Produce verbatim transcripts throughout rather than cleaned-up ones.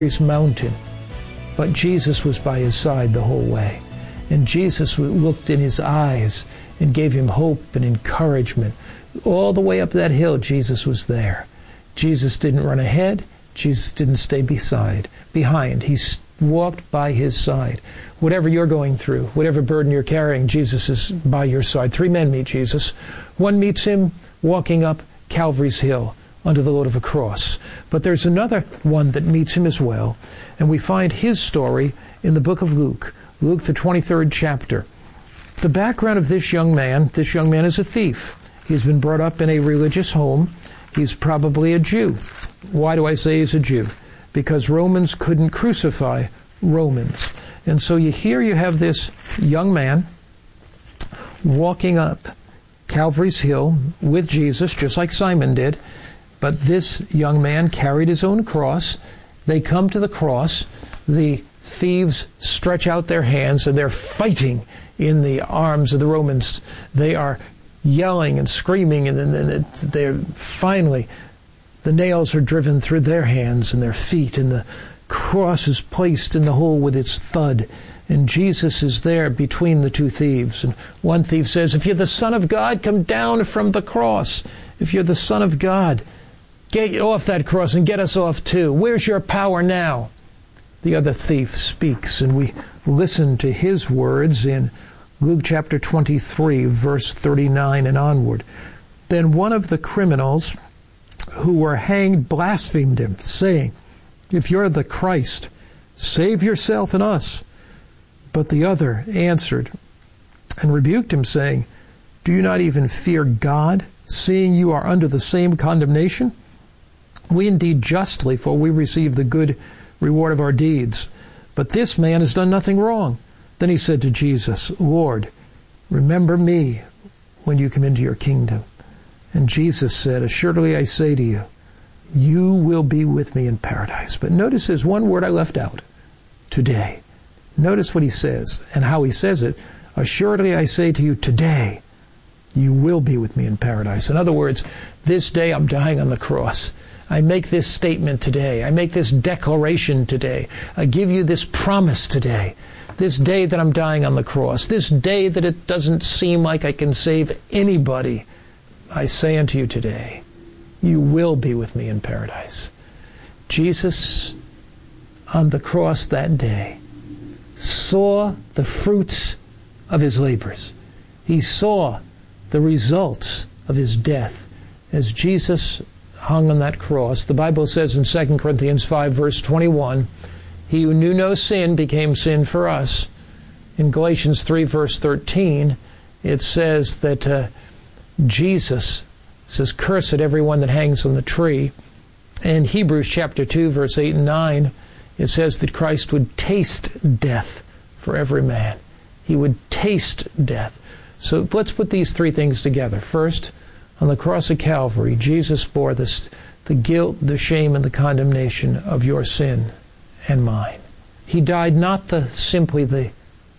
mountain, but Jesus was by his side the whole way. And Jesus looked in his eyes and gave him hope and encouragement. All the way up that hill, Jesus was there. Jesus didn't run ahead. Jesus didn't stay beside, behind. He walked by his side. Whatever you're going through, whatever burden you're carrying, Jesus is by your side. Three men meet Jesus. One meets him walking up Calvary's hill under the load of a cross. But there's another one that meets him as well, and we find his story in the book of Luke, Luke the twenty-third chapter. The background of this young man, this young man is a thief. He's been brought up in a religious home. He's probably a Jew. Why do I say he's a Jew? Because Romans couldn't crucify Romans. And so you here you have this young man walking up Calvary's hill with Jesus, just like Simon did. But this young man carried his own cross. They come to the cross. The thieves stretch out their hands, and they're fighting in the arms of the Romans. They are yelling and screaming, and then they're finally, the nails are driven through their hands and their feet, and the cross is placed in the hole with its thud. And Jesus is there between the two thieves. And one thief says, "If you're the Son of God, come down from the cross. If you're the Son of God, get off that cross and get us off too. Where's your power now?" The other thief speaks, and we listen to his words in Luke chapter twenty-three, verse thirty-nine and onward. "Then one of the criminals who were hanged blasphemed him, saying, 'If you're the Christ, save yourself and us.' But the other answered and rebuked him, saying, 'Do you not even fear God, seeing you are under the same condemnation? We indeed justly, for we receive the good reward of our deeds. But this man has done nothing wrong.' Then he said to Jesus, 'Lord, remember me when you come into your kingdom.' And Jesus said, 'Assuredly I say to you, you will be with me in paradise.'" But notice there's one word I left out. Today. Notice what he says and how he says it. "Assuredly I say to you, today you will be with me in paradise." In other words, this day I'm dying on the cross. I make this statement today. I make this declaration today. I give you this promise today. This day that I'm dying on the cross. This day that it doesn't seem like I can save anybody. I say unto you today, you will be with me in paradise. Jesus, on the cross that day, saw the fruits of his labors. He saw the results of his death. As Jesus hung on that cross, the Bible says in Second Corinthians five, verse twenty-one, "He who knew no sin became sin for us." In Galatians three, verse thirteen, it says that uh, Jesus says, "Cursed everyone that hangs on the tree." In Hebrews chapter two, verse eight and nine, it says that Christ would taste death for every man. He would taste death. So let's put these three things together. First, on the cross of Calvary, Jesus bore this, the guilt, the shame, and the condemnation of your sin and mine. He died not the simply the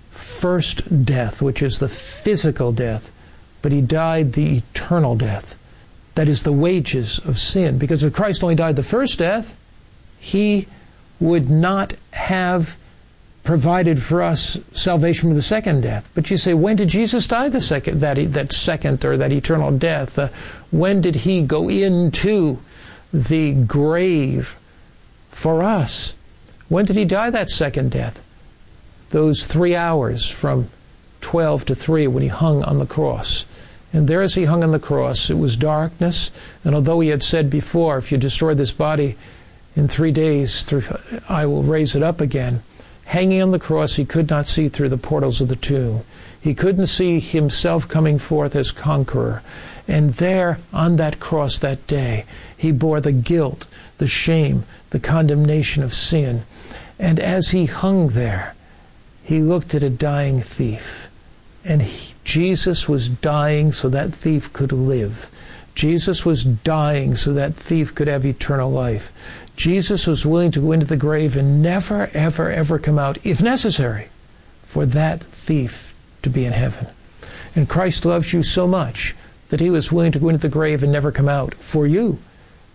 first death, which is the physical death, but he died the eternal death. That is the wages of sin. Because if Christ only died the first death, he would not have provided for us salvation from the second death. But you say, when did Jesus die the second, that, that second or that eternal death? Uh, when did he go into the grave for us? When did he die that second death? Those three hours from twelve to three when he hung on the cross. And there as he hung on the cross, it was darkness. And although he had said before, if you destroy this body in three days, I will raise it up again. Hanging on the cross, he could not see through the portals of the tomb. He couldn't see himself coming forth as conqueror. And there, on that cross that day, he bore the guilt, the shame, the condemnation of sin. And as he hung there, he looked at a dying thief. And he, Jesus was dying so that thief could live. Jesus was dying so that thief could have eternal life. Jesus was willing to go into the grave and never, ever, ever come out, if necessary, for that thief to be in heaven. And Christ loves you so much that he was willing to go into the grave and never come out for you,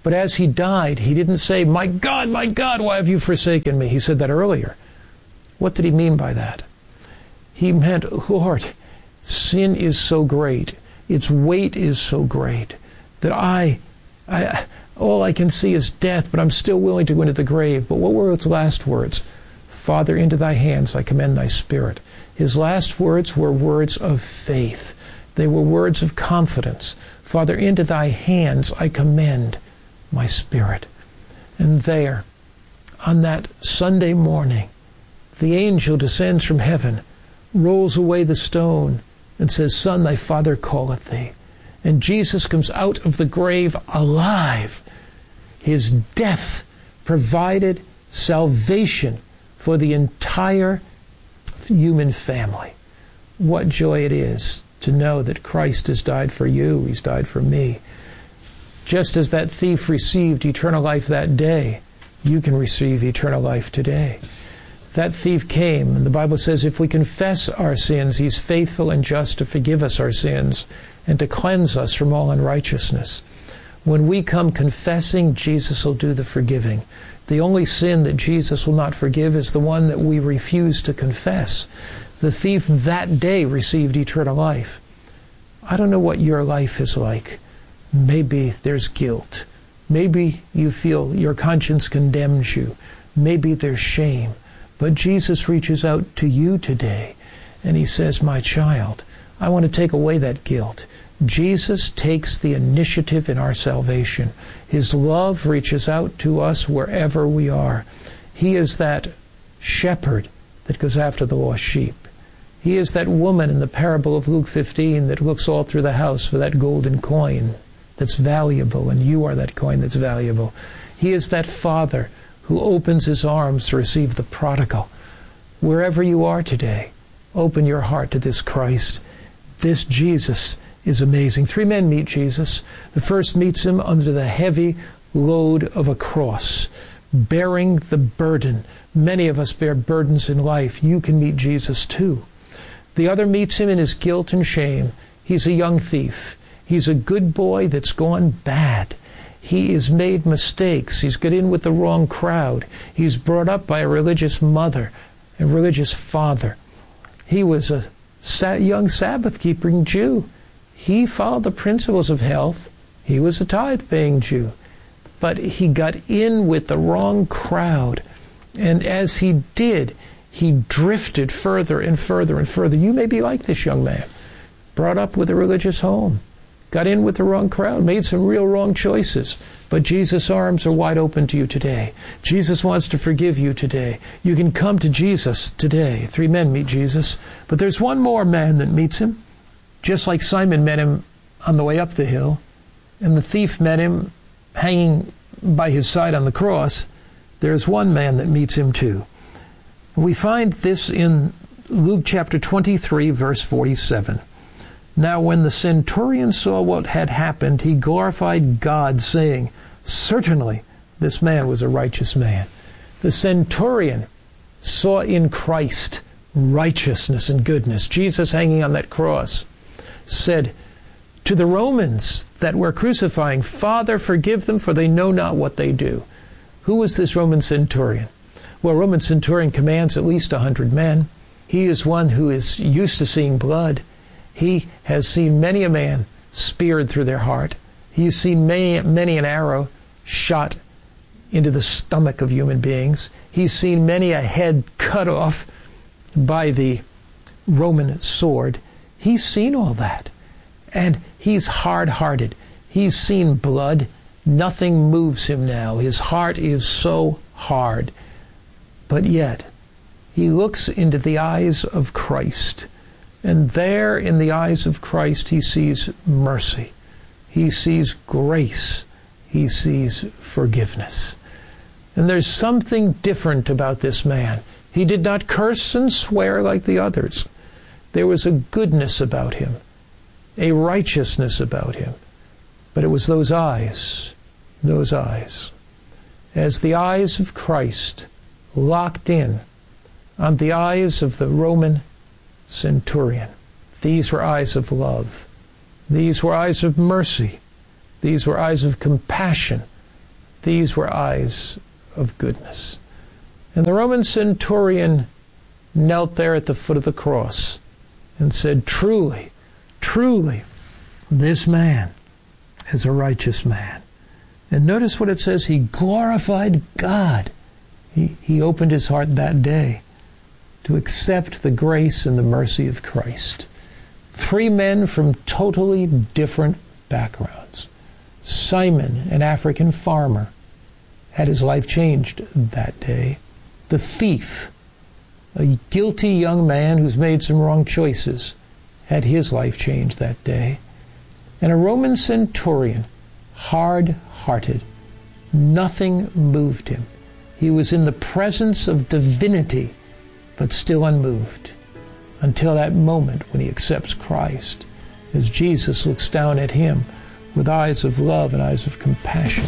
But as he died, he didn't say, "My God, my God, why have you forsaken me?" He said that earlier. What did he mean by that? He meant, Lord, sin is so great, its weight is so great, that I, I, all I can see is death, but I'm still willing to go into the grave. But what were his last words? Father, into thy hands I commend thy spirit. His last words were words of faith. They were words of confidence. Father, into thy hands I commend my spirit. And there, on that Sunday morning, the angel descends from heaven, rolls away the stone, and says, Son, thy Father calleth thee. And Jesus comes out of the grave alive. His death provided salvation for the entire human family. What joy it is to know that Christ has died for you. He's died for me. Just as that thief received eternal life that day, you can receive eternal life today. That thief came, and the Bible says if we confess our sins, he's faithful and just to forgive us our sins and to cleanse us from all unrighteousness. When we come confessing, Jesus will do the forgiving. The only sin that Jesus will not forgive is the one that we refuse to confess. The thief that day received eternal life. I don't know what your life is like. Maybe there's guilt. Maybe you feel your conscience condemns you. Maybe there's shame. But Jesus reaches out to you today, and he says, my child, I want to take away that guilt. Jesus takes the initiative in our salvation. His love reaches out to us wherever we are. He is that shepherd that goes after the lost sheep. He is that woman in the parable of Luke fifteen that looks all through the house for that golden coin that's valuable, and you are that coin that's valuable. He is that father who opens his arms to receive the prodigal. Wherever you are today, open your heart to this Christ. This Jesus is amazing. Three men meet Jesus. The first meets him under the heavy load of a cross, bearing the burden. Many of us bear burdens in life. You can meet Jesus too. The other meets him in his guilt and shame. He's a young thief. He's a good boy that's gone bad. He has made mistakes. He's got in with the wrong crowd. He's brought up by a religious mother, a religious father. He was a young Sabbath-keeping Jew. He followed the principles of health. He was a tithe-paying Jew. But he got in with the wrong crowd. And as he did, he drifted further and further and further. You may be like this young man, brought up with a religious home, got in with the wrong crowd, made some real wrong choices. But Jesus' arms are wide open to you today. Jesus wants to forgive you today. You can come to Jesus today. Three men meet Jesus. But there's one more man that meets him, just like Simon met him on the way up the hill, and the thief met him hanging by his side on the cross. There's one man that meets him too. We find this in Luke chapter twenty-three, verse forty-seven. Now when the centurion saw what had happened, he glorified God, saying, certainly this man was a righteous man. The centurion saw in Christ righteousness and goodness. Jesus hanging on that cross said to the Romans that were crucifying, Father, forgive them, for they know not what they do. Who was this Roman centurion? Well, a Roman centurion commands at least a hundred men. He is one who is used to seeing blood. He has seen many a man speared through their heart. He's seen many, many an arrow shot into the stomach of human beings. He's seen many a head cut off by the Roman sword. He's seen all that. And he's hard-hearted. He's seen blood. Nothing moves him now. His heart is so hard. But yet, he looks into the eyes of Christ. And there in the eyes of Christ, he sees mercy. He sees grace. He sees forgiveness. And there's something different about this man. He did not curse and swear like the others. There was a goodness about him, a righteousness about him. But it was those eyes, those eyes. As the eyes of Christ locked in on the eyes of the Roman centurion. These were eyes of love. These were eyes of mercy. These were eyes of compassion. These were eyes of goodness. And the Roman centurion knelt there at the foot of the cross and said, truly, truly, this man is a righteous man. And notice what it says, he glorified God. He, he opened his heart that day to accept the grace and the mercy of Christ. Three men from totally different backgrounds. Simon, an African farmer, had his life changed that day. The thief, a guilty young man who's made some wrong choices, had his life changed that day. And a Roman centurion, hard-hearted, nothing moved him. He was in the presence of divinity, but still unmoved, until that moment when he accepts Christ, as Jesus looks down at him with eyes of love and eyes of compassion.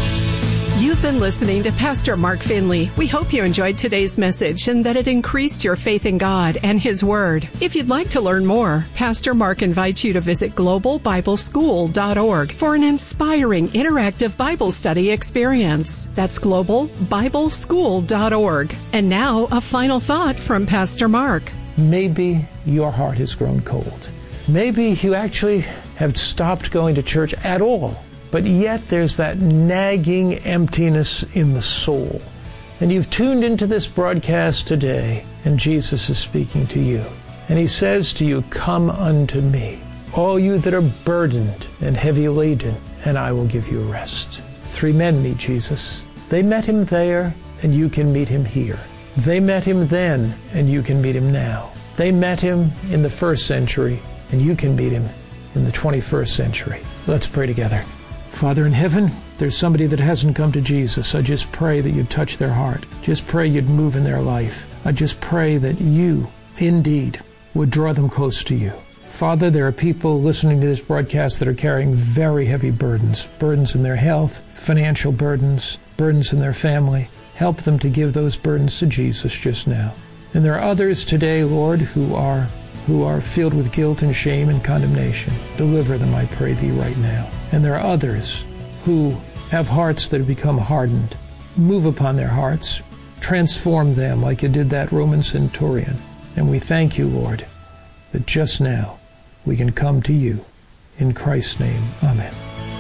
You've been listening to Pastor Mark Finley. We hope you enjoyed today's message and that it increased your faith in God and His Word. If you'd like to learn more, Pastor Mark invites you to visit global bible school dot org for an inspiring interactive Bible study experience. That's global bible school dot org. And now, a final thought from Pastor Mark. Maybe your heart has grown cold. Maybe you actually have stopped going to church at all. But yet there's that nagging emptiness in the soul. And you've tuned into this broadcast today, and Jesus is speaking to you. And He says to you, come unto me, all you that are burdened and heavy laden, and I will give you rest. Three men meet Jesus. They met Him there, and you can meet Him here. They met Him then, and you can meet Him now. They met Him in the first century, and you can meet Him in the twenty-first century. Let's pray together. Father in heaven, there's somebody that hasn't come to Jesus. I just pray that you'd touch their heart. Just pray you'd move in their life. I just pray that you, indeed, would draw them close to you. Father, there are people listening to this broadcast that are carrying very heavy burdens, burdens in their health, financial burdens, burdens in their family. Help them to give those burdens to Jesus just now. And there are others today, Lord, who are who are filled with guilt and shame and condemnation. Deliver them, I pray thee, right now. And there are others who have hearts that have become hardened. Move upon their hearts. Transform them like you did that Roman centurion. And we thank you, Lord, that just now we can come to you. In Christ's name, amen.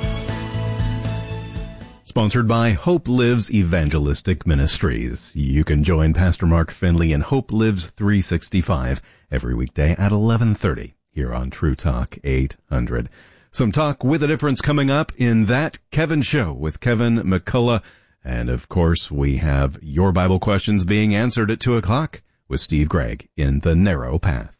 Sponsored by Hope Lives Evangelistic Ministries. You can join Pastor Mark Finley in Hope Lives three sixty-five every weekday at eleven thirty here on True Talk eight hundred. Some talk with a difference coming up in That Kevin Show with Kevin McCullough. And of course, we have your Bible questions being answered at two o'clock with Steve Gregg in The Narrow Path.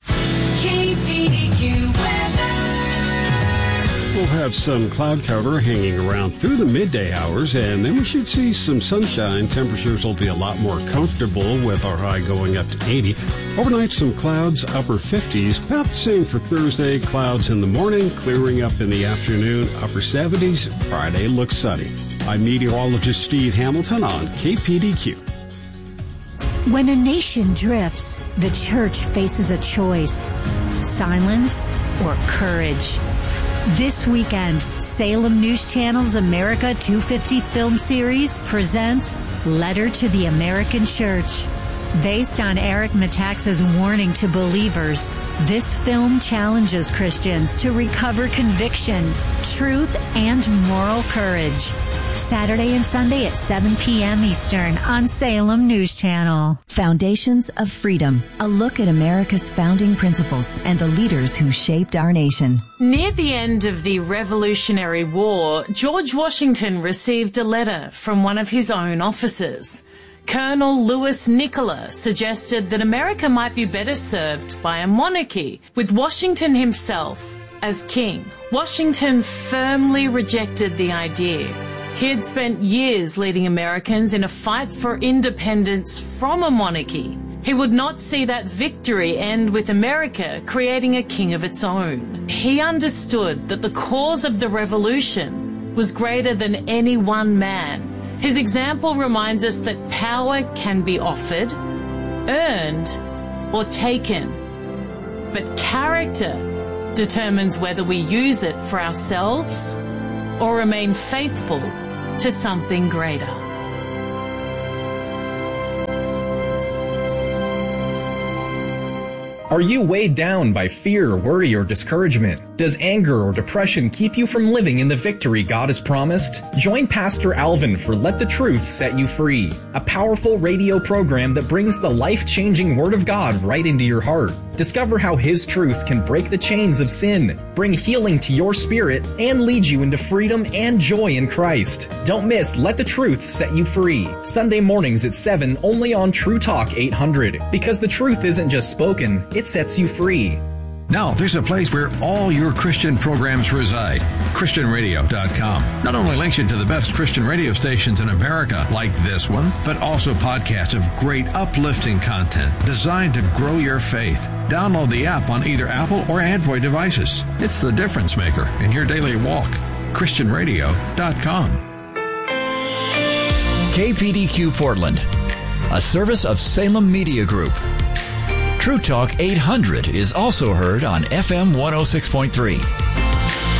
We'll have some cloud cover hanging around through the midday hours, and then we should see some sunshine. Temperatures will be a lot more comfortable with our high going up to eighty. Overnight, some clouds, upper fifties. About the same for Thursday. Clouds in the morning, clearing up in the afternoon, upper seventies. Friday looks sunny. I'm meteorologist Steve Hamilton on K P D Q. When a nation drifts, the church faces a choice: silence or courage. This weekend, Salem News Channel's America two fifty film series presents Letter to the American Church. Based on Eric Metaxas' warning to believers, this film challenges Christians to recover conviction, truth, and moral courage. Saturday and Sunday at seven p.m. Eastern on Salem News Channel. Foundations of Freedom, a look at America's founding principles and the leaders who shaped our nation. Near the end of the Revolutionary War, George Washington received a letter from one of his own officers. Colonel Louis Nicola suggested that America might be better served by a monarchy, with Washington himself as king. Washington firmly rejected the idea. He had spent years leading Americans in a fight for independence from a monarchy. He would not see that victory end with America creating a king of its own. He understood that the cause of the revolution was greater than any one man. His example reminds us that power can be offered, earned, or taken. But character determines whether we use it for ourselves or remain faithful to something greater. Are you weighed down by fear, worry, or discouragement? Does anger or depression keep you from living in the victory God has promised? Join Pastor Alvin for Let the Truth Set You Free, a powerful radio program that brings the life-changing Word of God right into your heart. Discover how His truth can break the chains of sin, bring healing to your spirit, and lead you into freedom and joy in Christ. Don't miss Let the Truth Set You Free, Sunday mornings at seven, only on True Talk eight hundred. Because the truth isn't just spoken, it sets you free. Now, there's a place where all your Christian programs reside. Christian Radio dot com not only links you to the best Christian radio stations in America, like this one, but also podcasts of great uplifting content designed to grow your faith. Download the app on either Apple or Android devices. It's the difference maker in your daily walk. Christian Radio dot com. K P D Q Portland, a service of Salem Media Group. True Talk eight hundred is also heard on F M one oh six point three.